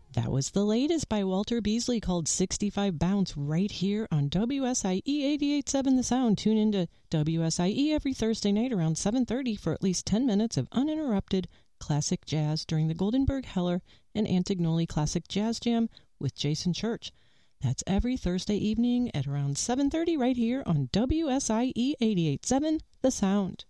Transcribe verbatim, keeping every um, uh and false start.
That was the latest by Walter Beasley called sixty-five Bounce right here on W S I E eighty-eight point seven The Sound. Tune into W S I E every Thursday night around seven thirty for at least ten minutes of uninterrupted classic jazz during the Goldenberg, Heller, and Antignoli Classic Jazz Jam with Jason Church. That's every Thursday evening at around seven thirty right here on W S I E eighty-eight point seven The Sound.